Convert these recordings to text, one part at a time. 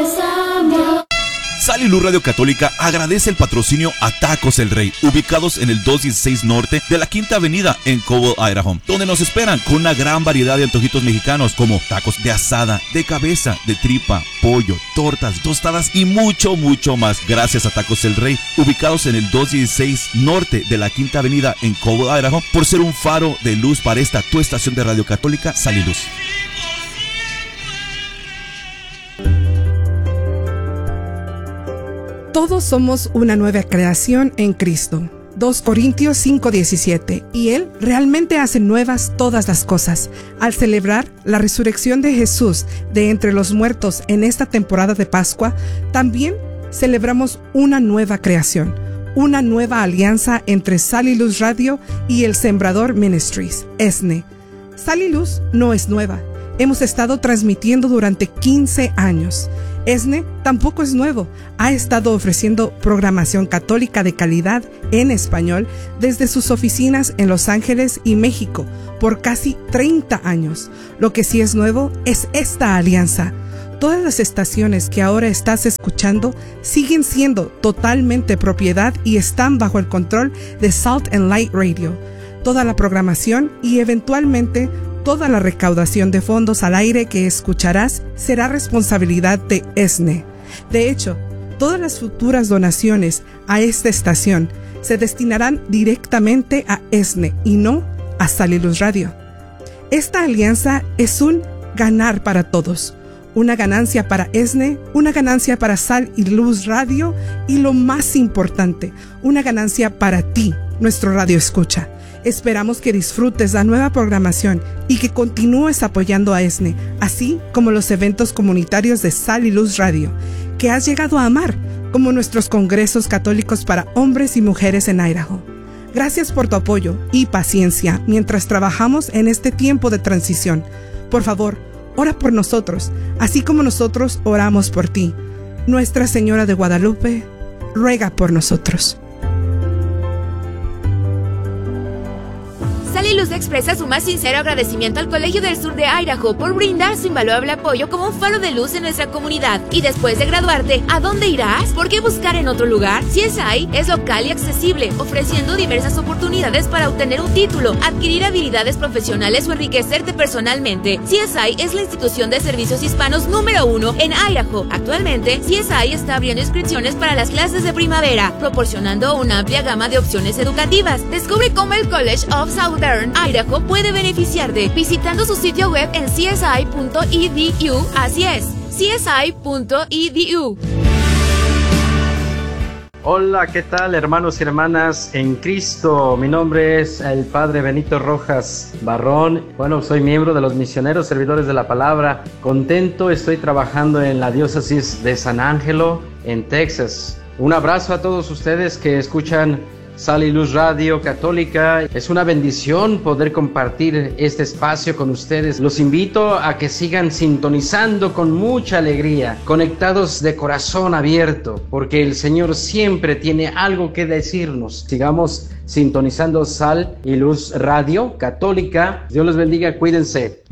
Sal y Luz Radio Católica agradece el patrocinio a Tacos El Rey, ubicados en el 216 Norte de la Quinta Avenida en Cobble, Idaho, donde nos esperan con una gran variedad de antojitos mexicanos como tacos de asada, de cabeza, de tripa, pollo, tortas, tostadas y mucho, mucho más. Gracias a Tacos El Rey, ubicados en el 216 Norte de la Quinta Avenida en Cobble, Idaho, por ser un faro de luz para esta tu estación de Radio Católica, Sal y Luz. Todos somos una nueva creación en Cristo. 2 Corintios 5:17. Y Él realmente hace nuevas todas las cosas. Al celebrar la resurrección de Jesús de entre los muertos en esta temporada de Pascua, también celebramos una nueva creación, una nueva alianza entre Sal y Luz Radio y el Sembrador Ministries, ESNE. Sal y Luz no es nueva. Hemos estado transmitiendo durante 15 años. ESNE tampoco es nuevo. Ha estado ofreciendo programación católica de calidad en español desde sus oficinas en Los Ángeles y México por casi 30 años. Lo que sí es nuevo es esta alianza. Todas las estaciones que ahora estás escuchando siguen siendo totalmente propiedad y están bajo el control de Salt and Light Radio. Toda la programación y eventualmente toda la recaudación de fondos al aire que escucharás será responsabilidad de ESNE. De hecho, todas las futuras donaciones a esta estación se destinarán directamente a ESNE y no a Sal y Luz Radio. Esta alianza es un ganar para todos. Una ganancia para ESNE, una ganancia para Sal y Luz Radio y lo más importante, una ganancia para ti, nuestro radio escucha. Esperamos que disfrutes la nueva programación y que continúes apoyando a ESNE, así como los eventos comunitarios de Sal y Luz Radio, que has llegado a amar, como nuestros congresos católicos para hombres y mujeres en Idaho. Gracias por tu apoyo y paciencia mientras trabajamos en este tiempo de transición. Por favor, ora por nosotros, así como nosotros oramos por ti. Nuestra Señora de Guadalupe, ruega por nosotros. Sal y Luz expresa su más sincero agradecimiento al Colegio del Sur de Idaho por brindar su invaluable apoyo como un faro de luz en nuestra comunidad. Y después de graduarte, ¿a dónde irás? ¿Por qué buscar en otro lugar? CSI es local y accesible, ofreciendo diversas oportunidades para obtener un título, adquirir habilidades profesionales o enriquecerte personalmente. CSI es la institución de servicios hispanos número 1 en Idaho. Actualmente, CSI está abriendo inscripciones para las clases de primavera, proporcionando una amplia gama de opciones educativas. Descubre cómo el College of Southern Idaho puede beneficiarte visitando su sitio web en csi.edu. Así es, csi.edu. Hola, ¿qué tal, hermanos y hermanas en Cristo? Mi nombre es el Padre Benito Rojas Barrón. Bueno, soy miembro de los Misioneros Servidores de la Palabra. Contento, estoy trabajando en la diócesis de San Ángelo, en Texas. Un abrazo a todos ustedes que escuchan Sal y Luz Radio Católica. Es una bendición poder compartir este espacio con ustedes. Los invito a que sigan sintonizando con mucha alegría, conectados de corazón abierto, porque el Señor siempre tiene algo que decirnos. Sigamos sintonizando Sal y Luz Radio Católica. Dios los bendiga, cuídense.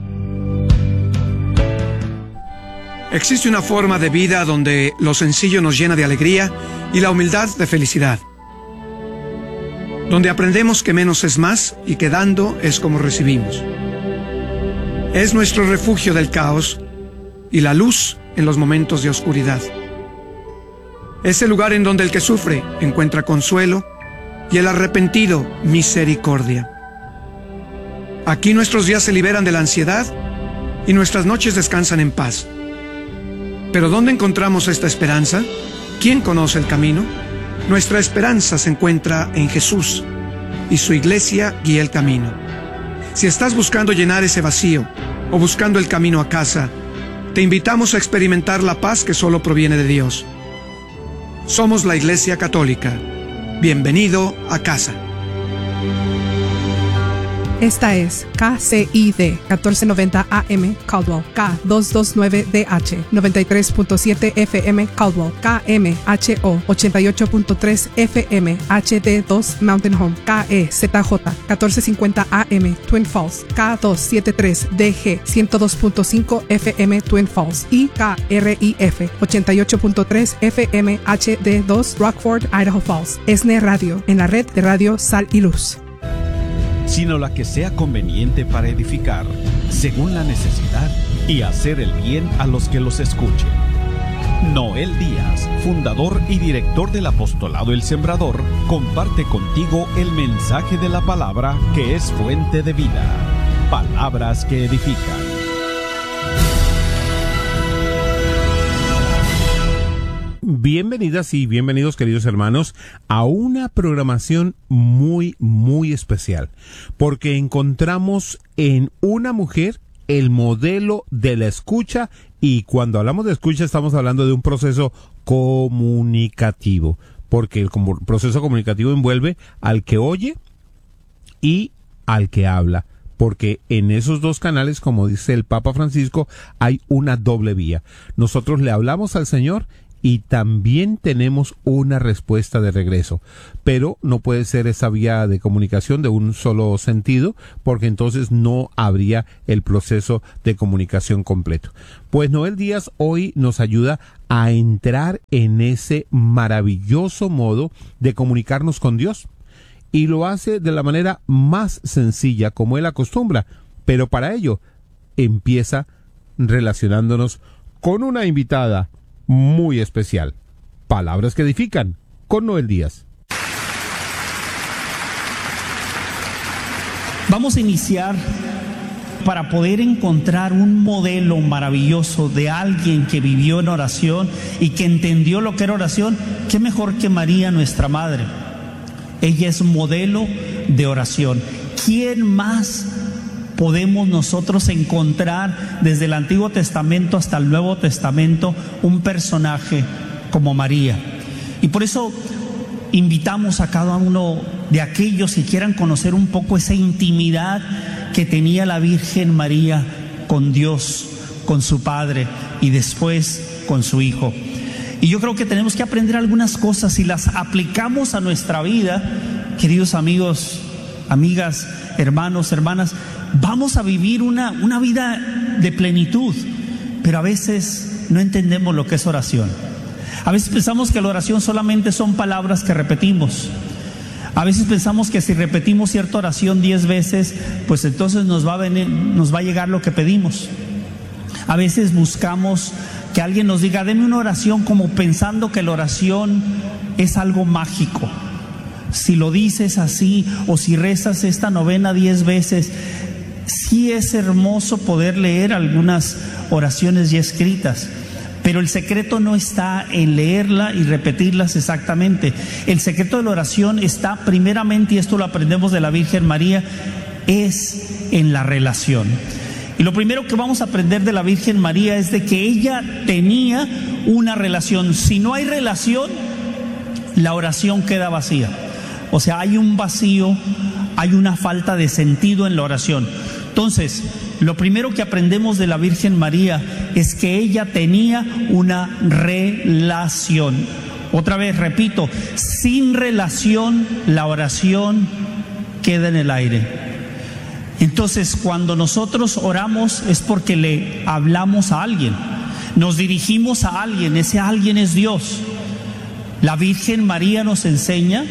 Existe una forma de vida donde lo sencillo nos llena de alegría y la humildad de felicidad, donde aprendemos que menos es más y que dando es como recibimos. Es nuestro refugio del caos y la luz en los momentos de oscuridad. Es el lugar en donde el que sufre encuentra consuelo y el arrepentido misericordia. Aquí nuestros días se liberan de la ansiedad y nuestras noches descansan en paz. ¿Pero dónde encontramos esta esperanza? ¿Quién conoce el camino? Nuestra esperanza se encuentra en Jesús y su iglesia guía el camino. Si estás buscando llenar ese vacío o buscando el camino a casa, te invitamos a experimentar la paz que solo proviene de Dios. Somos la Iglesia Católica. Bienvenido a casa. Esta es KCID 1490 AM Caldwell, K229DH 93.7 FM Caldwell, KMHO 88.3 FM HD2 Mountain Home, KEZJ 1450 AM Twin Falls, K273DG 102.5 FM Twin Falls y KRIF 88.3 FM HD2 Rockford, Idaho Falls. ESNE Radio, en la red de radio Sal y Luz. Sino la que sea conveniente para edificar, según la necesidad, y hacer el bien a los que los escuchen. Noel Díaz, fundador y director del Apostolado El Sembrador, comparte contigo el mensaje de la palabra que es fuente de vida. Palabras que edifican. Bienvenidas y bienvenidos, queridos hermanos, a una programación muy especial, porque encontramos en una mujer el modelo de la escucha, y cuando hablamos de escucha estamos hablando de un proceso comunicativo, porque el proceso comunicativo envuelve al que oye y al que habla, porque en esos dos canales, como dice el Papa Francisco, hay una doble vía. Nosotros le hablamos al Señor y también tenemos una respuesta de regreso, pero no puede ser esa vía de comunicación de un solo sentido, porque entonces no habría el proceso de comunicación completo. Pues Noel Díaz hoy nos ayuda a entrar en ese maravilloso modo de comunicarnos con Dios, y lo hace de la manera más sencilla como él acostumbra, pero para ello empieza relacionándonos con una invitada muy especial. Palabras que edifican, con Noel Díaz. Vamos a iniciar para poder encontrar un modelo maravilloso de alguien que vivió en oración y que entendió lo que era oración. ¿Qué mejor que María, nuestra madre? Ella es modelo de oración. ¿Quién más podemos nosotros encontrar desde el Antiguo Testamento hasta el Nuevo Testamento un personaje como María? Y por eso invitamos a cada uno de aquellos que quieran conocer un poco esa intimidad que tenía la Virgen María con Dios, con su Padre y después con su Hijo. Y yo creo que tenemos que aprender algunas cosas y las aplicamos a nuestra vida, queridos amigos, amigas, hermanos, hermanas. Vamos a vivir una vida de plenitud, pero a veces no entendemos lo que es oración. A veces pensamos que la oración solamente son palabras que repetimos. A veces pensamos que si repetimos cierta oración 10 veces, pues entonces nos va a llegar lo que pedimos. A veces buscamos que alguien nos diga, deme una oración, como pensando que la oración es algo mágico. Si lo dices así, o si rezas esta novena 10 veces, sí es hermoso poder leer algunas oraciones ya escritas, pero el secreto no está en leerla y repetirlas exactamente. El secreto de la oración está primeramente, y esto lo aprendemos de la Virgen María, es en la relación. Y lo primero que vamos a aprender de la Virgen María es de que ella tenía una relación. Si no hay relación, la oración queda vacía. O sea, hay un vacío, hay una falta de sentido en la oración. Entonces, lo primero que aprendemos de la Virgen María es que ella tenía una relación. Otra vez, repito, sin relación, la oración queda en el aire. Entonces, cuando nosotros oramos es porque le hablamos a alguien, nos dirigimos a alguien, ese alguien es Dios. La Virgen María nos enseña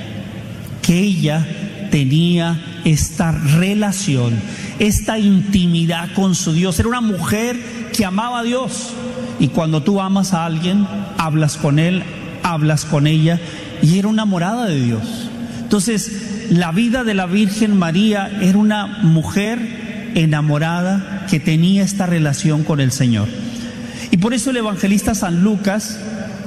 que ella tenía esta relación, esta intimidad con su Dios. Era una mujer que amaba a Dios, y cuando tú amas a alguien, hablas con él, hablas con ella, y era una morada de Dios. Entonces, la vida de la Virgen María era una mujer enamorada que tenía esta relación con el Señor. Y por eso el evangelista San Lucas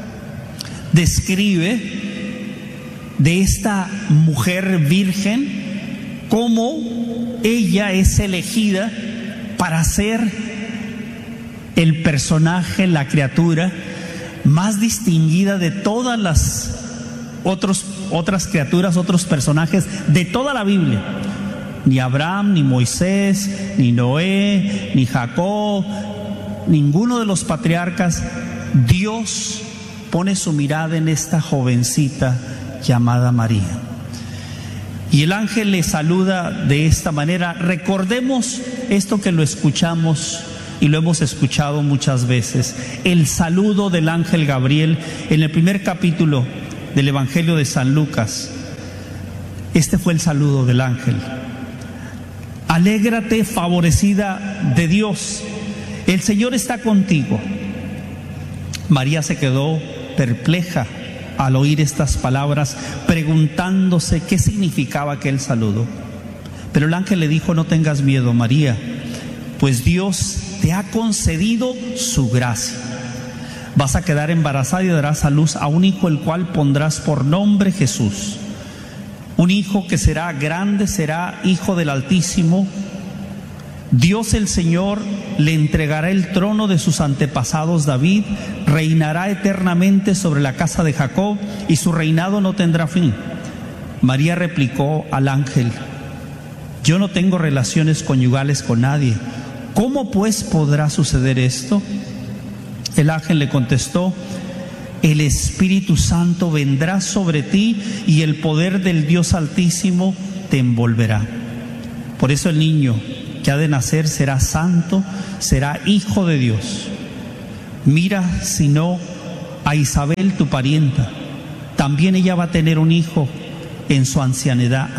describe de esta mujer virgen cómo ella es elegida para ser el personaje, la criatura más distinguida de todas las otras criaturas, otros personajes de toda la Biblia. Ni Abraham, ni Moisés, ni Noé, ni Jacob, ninguno de los patriarcas. Dios pone su mirada en esta jovencita llamada María. Y el ángel le saluda de esta manera. Recordemos esto que lo escuchamos y lo hemos escuchado muchas veces. El saludo del ángel Gabriel en el primer capítulo del Evangelio de San Lucas. Este fue el saludo del ángel. Alégrate, favorecida de Dios. El Señor está contigo. María se quedó perpleja al oír estas palabras, preguntándose qué significaba aquel saludo. Pero el ángel le dijo: no tengas miedo, María, pues Dios te ha concedido su gracia. Vas a quedar embarazada y darás a luz a un hijo, el cual pondrás por nombre Jesús. Un hijo que será grande, será hijo del Altísimo. Dios el Señor le entregará el trono de sus antepasados David, reinará eternamente sobre la casa de Jacob y su reinado no tendrá fin. María replicó al ángel: yo no tengo relaciones conyugales con nadie. ¿Cómo pues podrá suceder esto? El ángel le contestó: el Espíritu Santo vendrá sobre ti y el poder del Dios Altísimo te envolverá. Por eso el niño que ha de nacer será santo, será hijo de Dios. Mira, si no, a Isabel, tu parienta. También ella va a tener un hijo en su ancianidad.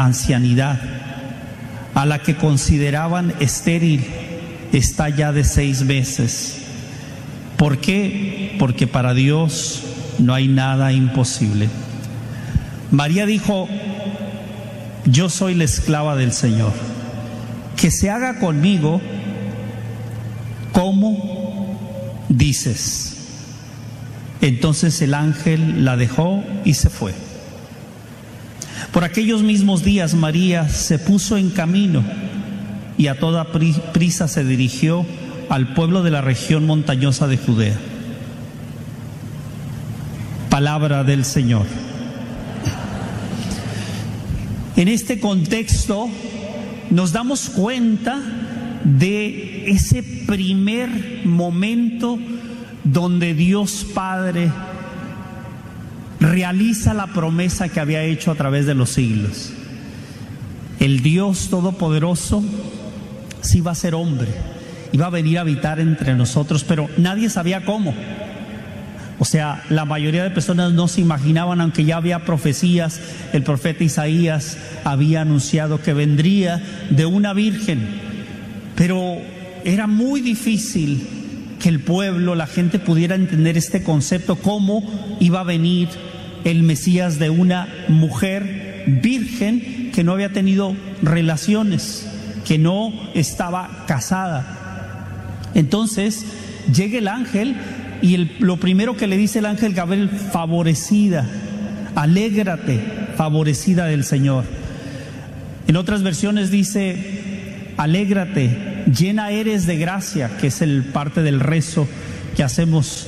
A la que consideraban estéril, está ya de 6 meses. ¿Por qué? Porque para Dios no hay nada imposible. María dijo: yo soy la esclava del Señor. Que se haga conmigo como dices. Entonces el ángel la dejó y se fue. Por aquellos mismos días María se puso en camino y a toda prisa se dirigió al pueblo de la región montañosa de Judea. Palabra del Señor. En este contexto nos damos cuenta de ese primer momento donde Dios Padre realiza la promesa que había hecho a través de los siglos. El Dios Todopoderoso sí iba a ser hombre, iba a venir a habitar entre nosotros, pero nadie sabía cómo. O sea, la mayoría de personas no se imaginaban, aunque ya había profecías. El profeta Isaías había anunciado que vendría de una virgen, pero era muy difícil que el pueblo, la gente pudiera entender este concepto, cómo iba a venir el Mesías de una mujer virgen que no había tenido relaciones, que no estaba casada. Entonces llega el ángel y lo primero que le dice el ángel Gabriel: favorecida, alégrate, favorecida del Señor. En otras versiones dice: alégrate, llena eres de gracia, que es el parte del rezo que hacemos.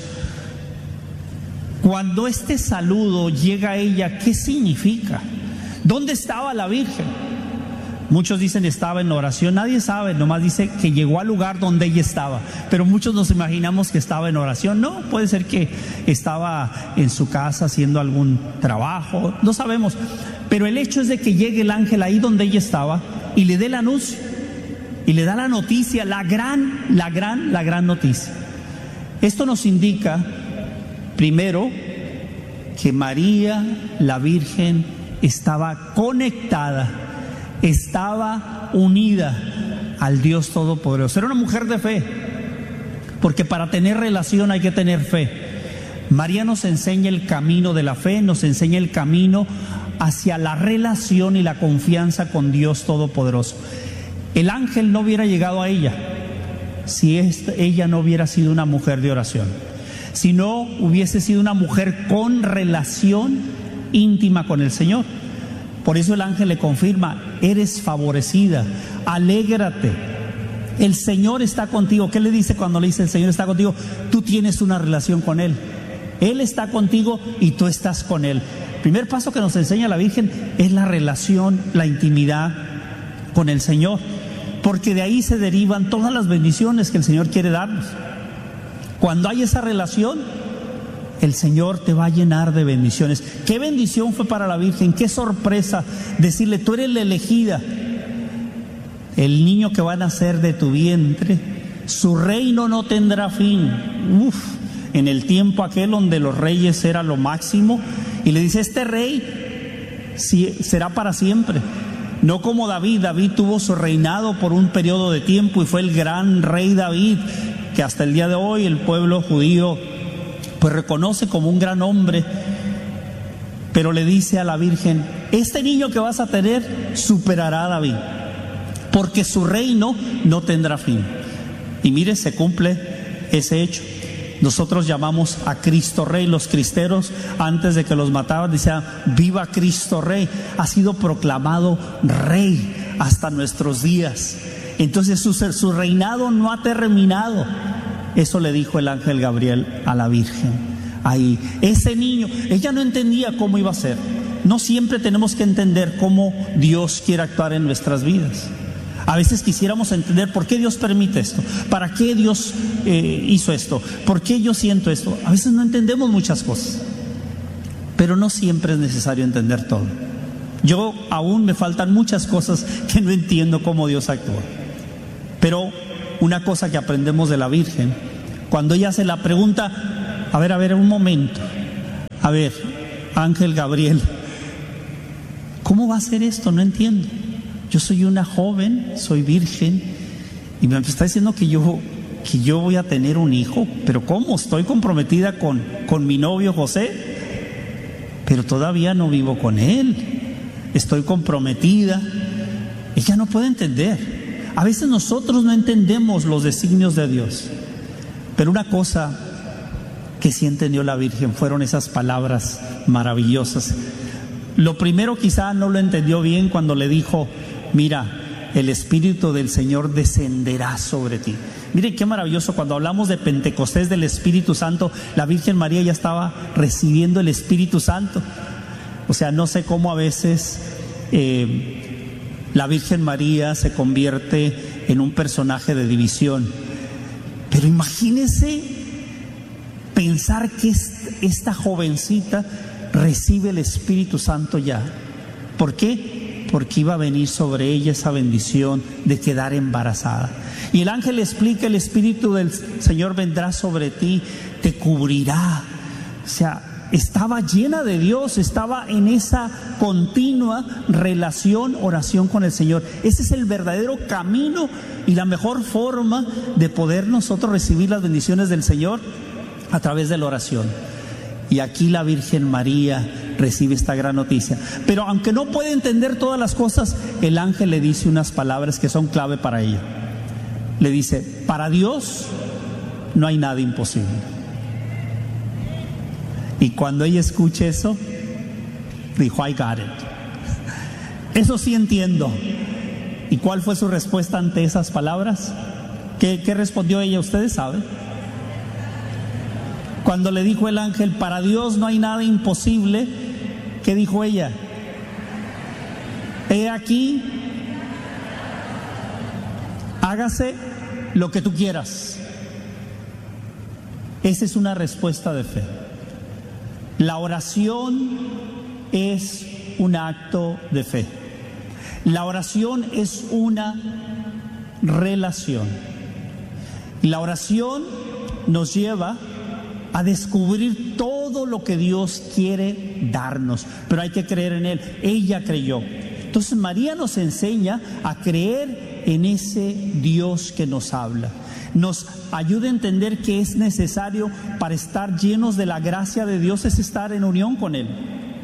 Cuando este saludo llega a ella, ¿qué significa? ¿Dónde estaba la Virgen? Muchos dicen estaba en oración, nadie sabe, nomás dice que llegó al lugar donde ella estaba. Pero muchos nos imaginamos que estaba en oración. No, puede ser que estaba en su casa haciendo algún trabajo, no sabemos. Pero el hecho es de que llegue el ángel ahí donde ella estaba y le dé el anuncio, y le da la noticia, la gran noticia. Esto nos indica, primero, que María, la Virgen, estaba conectada, estaba unida al Dios Todopoderoso. Era una mujer de fe, porque para tener relación hay que tener fe. María nos enseña el camino de la fe, nos enseña el camino hacia la relación y la confianza con Dios Todopoderoso. El ángel no hubiera llegado a ella si ella no hubiera sido una mujer de oración, si no hubiese sido una mujer con relación íntima con el Señor. Por eso el ángel le confirma: eres favorecida, alégrate, el Señor está contigo. ¿Qué le dice cuando le dice el Señor está contigo? Tú tienes una relación con Él, Él está contigo y tú estás con Él. El primer paso que nos enseña la Virgen es la relación, la intimidad con el Señor, porque de ahí se derivan todas las bendiciones que el Señor quiere darnos. Cuando hay esa relación, el Señor te va a llenar de bendiciones. Qué bendición fue para la Virgen, qué sorpresa decirle: tú eres la elegida, el niño que va a nacer de tu vientre, su reino no tendrá fin. En el tiempo aquel donde los reyes era lo máximo, y le dice: este rey será para siempre. No como David. David tuvo su reinado por un periodo de tiempo y fue el gran rey David, que hasta el día de hoy el pueblo judío pues reconoce como un gran hombre. Pero le dice a la Virgen: este niño que vas a tener superará a David, porque su reino no tendrá fin. Y mire, se cumple ese hecho. Nosotros llamamos a Cristo Rey. Los cristeros, antes de que los mataban, decían: viva Cristo Rey. Ha sido proclamado Rey hasta nuestros días. Entonces su reinado no ha terminado. Eso le dijo el ángel Gabriel a la Virgen. Ahí, ese niño, ella no entendía cómo iba a ser. No siempre tenemos que entender cómo Dios quiere actuar en nuestras vidas. A veces quisiéramos entender por qué Dios permite esto, para qué Dios hizo esto, por qué yo siento esto. A veces no entendemos muchas cosas, pero no siempre es necesario entender todo. Yo aún me faltan muchas cosas que no entiendo cómo Dios actúa. Pero una cosa que aprendemos de la Virgen, cuando ella se la pregunta: a ver, un momento, a ver, ángel Gabriel, ¿cómo va a ser esto? No entiendo. Yo soy una joven, soy virgen, y me está diciendo que yo voy a tener un hijo. ¿Pero cómo? Estoy comprometida con mi novio José, pero todavía no vivo con él. Estoy comprometida. Ella no puede entender. A veces nosotros no entendemos los designios de Dios. Pero una cosa que sí entendió la Virgen fueron esas palabras maravillosas. Lo primero, quizá no lo entendió bien cuando le dijo: mira, el Espíritu del Señor descenderá sobre ti. Miren qué maravilloso, cuando hablamos de Pentecostés, del Espíritu Santo, la Virgen María ya estaba recibiendo el Espíritu Santo. O sea, no sé cómo a veces la Virgen María se convierte en un personaje de división. Pero imagínense pensar que esta jovencita recibe el Espíritu Santo ya. ¿Por qué? Porque iba a venir sobre ella esa bendición de quedar embarazada. Y el ángel le explica: el Espíritu del Señor vendrá sobre ti, te cubrirá. O sea, estaba llena de Dios, estaba en esa continua relación, oración con el Señor. Ese es el verdadero camino y la mejor forma de poder nosotros recibir las bendiciones del Señor, a través de la oración. Y aquí la Virgen María recibe esta gran noticia. Pero aunque no puede entender todas las cosas, el ángel le dice unas palabras que son clave para ella. Le dice: para Dios no hay nada imposible. Y cuando ella escuche eso, dijo: I got it. Eso sí entiendo. ¿Y cuál fue su respuesta ante esas palabras? ¿Qué respondió ella? Ustedes saben. Cuando le dijo el ángel: para Dios no hay nada imposible, ¿qué dijo ella? He aquí, hágase lo que tú quieras. Esa es una respuesta de fe. La oración es un acto de fe. La oración es una relación. La oración nos lleva a descubrir todo lo que Dios quiere darnos, pero hay que creer en Él. Ella creyó. Entonces María nos enseña a creer en ese Dios que nos habla. Nos ayuda a entender que es necesario, para estar llenos de la gracia de Dios, es estar en unión con Él.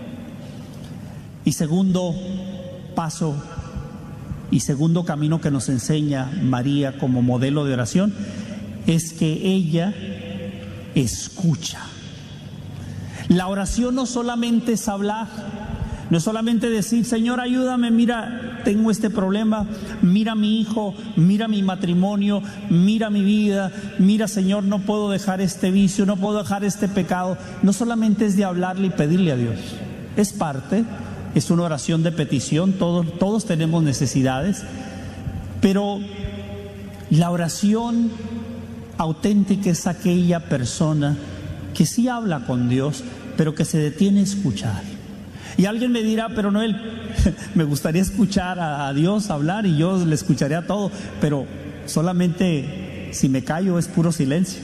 Y segundo paso y segundo camino que nos enseña María como modelo de oración es que ella escucha. La oración no solamente es hablar, no es solamente decir: Señor, ayúdame, mira, tengo este problema, mira mi hijo, mira mi matrimonio, mira mi vida, mira, Señor, no puedo dejar este vicio, no puedo dejar este pecado. No solamente es de hablarle y pedirle a Dios, es parte es una oración de petición, todos tenemos necesidades, pero la oración auténtica es aquella persona que sí habla con Dios, pero que se detiene a escuchar. Y alguien me dirá, pero Noel, me gustaría escuchar a Dios hablar y yo le escucharé a todo, pero solamente si me callo es puro silencio.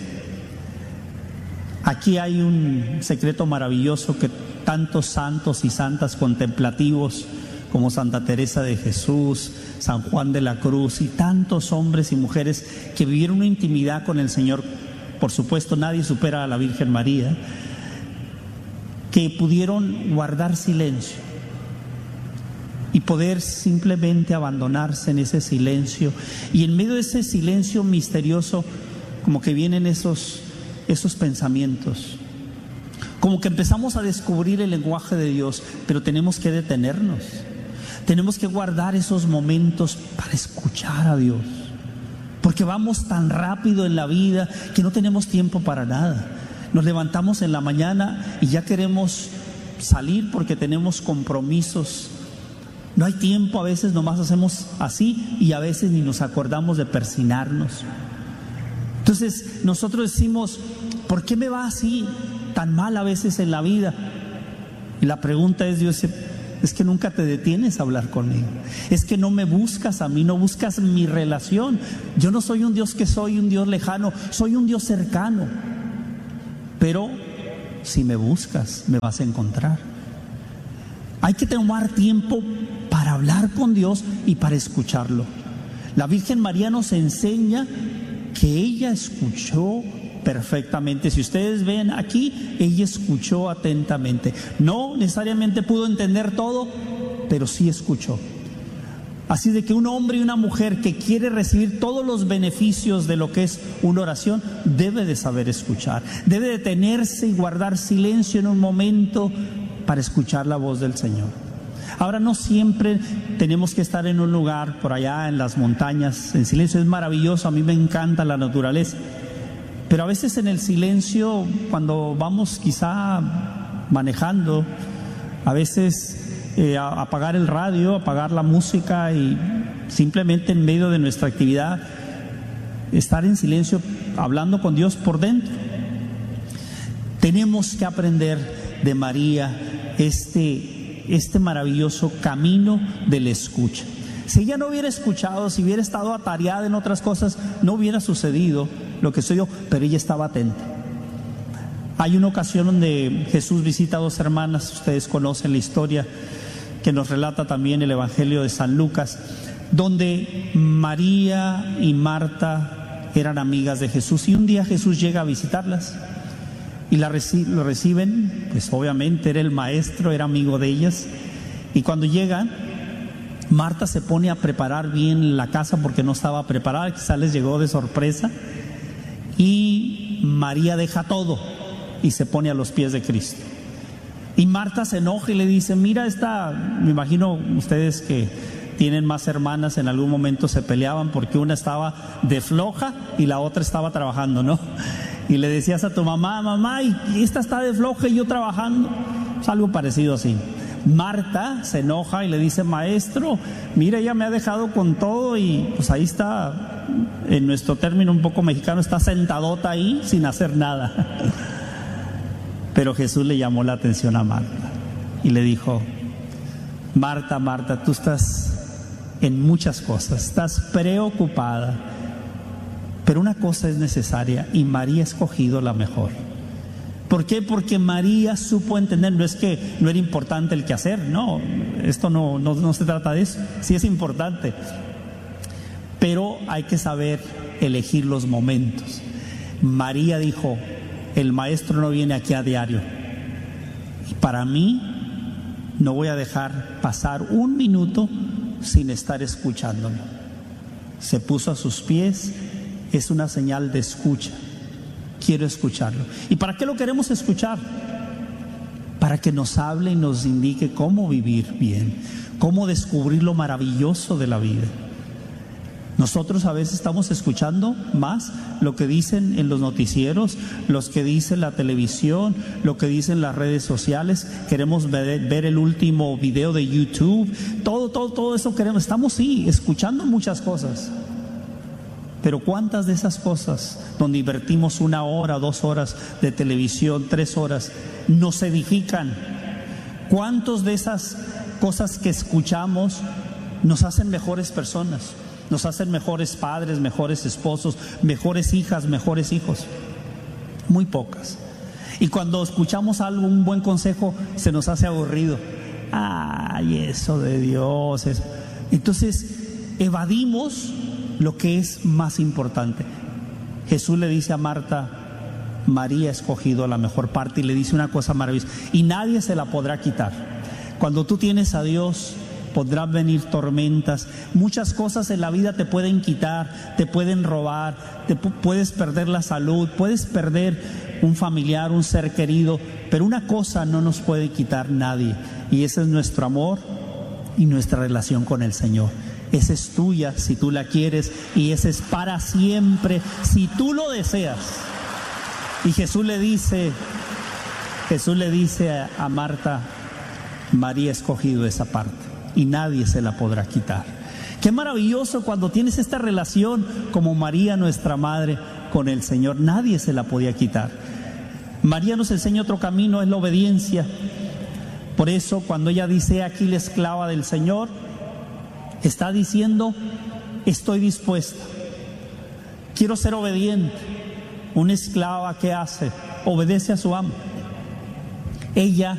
Aquí hay un secreto maravilloso que tantos santos y santas contemplativos como Santa Teresa de Jesús, San Juan de la Cruz y tantos hombres y mujeres que vivieron una intimidad con el Señor, por supuesto nadie supera a la Virgen María, que pudieron guardar silencio y poder simplemente abandonarse en ese silencio, y en medio de ese silencio misterioso como que vienen esos pensamientos, como que empezamos a descubrir el lenguaje de Dios, pero tenemos que detenernos, tenemos que guardar esos momentos para escuchar a Dios, porque vamos tan rápido en la vida que no tenemos tiempo para nada. Nos levantamos en la mañana y ya queremos salir porque tenemos compromisos. No hay tiempo, a veces nomás hacemos así y a veces ni nos acordamos de persignarnos. Entonces nosotros decimos, ¿por qué me va así tan mal a veces en la vida? Y la pregunta es, Dios, es que nunca te detienes a hablar conmigo. Es que no me buscas a mí, no buscas mi relación. Yo no soy un Dios que soy un Dios lejano, soy un Dios cercano. Pero si me buscas, me vas a encontrar. Hay que tomar tiempo para hablar con Dios y para escucharlo. La Virgen María nos enseña que ella escuchó perfectamente. Si ustedes ven aquí, ella escuchó atentamente. No necesariamente pudo entender todo, pero sí escuchó. Así de que un hombre y una mujer que quiere recibir todos los beneficios de lo que es una oración, debe de saber escuchar, debe detenerse y guardar silencio en un momento para escuchar la voz del Señor. Ahora, no siempre tenemos que estar en un lugar por allá en las montañas en silencio. Es maravilloso, a mí me encanta la naturaleza, pero a veces en el silencio, cuando vamos quizá manejando, a veces apagar el radio, apagar la música y simplemente en medio de nuestra actividad estar en silencio hablando con Dios por dentro. Tenemos que aprender de María este maravilloso camino de la escucha. Si ella no hubiera escuchado, si hubiera estado atareada en otras cosas, no hubiera sucedido lo que sucedió, pero ella estaba atenta. Hay una ocasión donde Jesús visita a dos hermanas, ustedes conocen la historia que nos relata también el Evangelio de San Lucas, donde María y Marta eran amigas de Jesús, y un día Jesús llega a visitarlas y lo reciben, pues obviamente era el maestro, era amigo de ellas, y cuando llegan, Marta se pone a preparar bien la casa porque no estaba preparada, quizás les llegó de sorpresa, y María deja todo y se pone a los pies de Cristo. Y Marta se enoja y le dice, mira me imagino ustedes que tienen más hermanas, en algún momento se peleaban porque una estaba de floja y la otra estaba trabajando, ¿no? Y le decías a tu mamá, y esta está de floja y yo trabajando. Es algo parecido así. Marta se enoja y le dice, maestro, mira, ella me ha dejado con todo y pues ahí está, en nuestro término un poco mexicano, está sentadota ahí sin hacer nada. Pero Jesús le llamó la atención a Marta y le dijo, Marta, Marta, tú estás en muchas cosas, estás preocupada, pero una cosa es necesaria y María ha escogido la mejor. ¿Por qué? Porque María supo entender, no es que no era importante el quehacer, no, esto no se trata de eso, sí es importante, pero hay que saber elegir los momentos. María dijo, el maestro no viene aquí a diario y para mí no voy a dejar pasar un minuto sin estar escuchándolo. Se puso a sus pies, es una señal de escucha. Quiero escucharlo. ¿Y para qué lo queremos escuchar? Para que nos hable y nos indique cómo vivir bien, cómo descubrir lo maravilloso de la vida. Nosotros a veces estamos escuchando más lo que dicen en los noticieros, los que dicen la televisión, lo que dicen las redes sociales. Queremos ver el último video de YouTube, todo eso queremos. Estamos sí escuchando muchas cosas, pero ¿cuántas de esas cosas donde invertimos 1 hora, 2 horas de televisión, 3 horas, nos edifican? ¿Cuántas de esas cosas que escuchamos nos hacen mejores personas? Nos hacen mejores padres, mejores esposos, mejores hijas, mejores hijos. Muy pocas. Y cuando escuchamos algo, un buen consejo, se nos hace aburrido. Ay, eso de Dios. Eso. Entonces, evadimos lo que es más importante. Jesús le dice a Marta, María ha escogido la mejor parte, y le dice una cosa maravillosa, y nadie se la podrá quitar. Cuando tú tienes a Dios, podrán venir tormentas, muchas cosas en la vida te pueden quitar, te pueden robar, puedes perder la salud, puedes perder un familiar, un ser querido, pero una cosa no nos puede quitar nadie, y ese es nuestro amor y nuestra relación con el Señor. Esa es tuya si tú la quieres, y esa es para siempre si tú lo deseas. Y Jesús le dice a Marta, María ha escogido esa parte y nadie se la podrá quitar. Qué maravilloso cuando tienes esta relación como María, nuestra madre, con el Señor. Nadie se la podía quitar. María nos enseña otro camino, es la obediencia. Por eso cuando ella dice, aquí la esclava del Señor, está diciendo, estoy dispuesta, quiero ser obediente. Una esclava, ¿qué hace? Obedece a su amo. Ella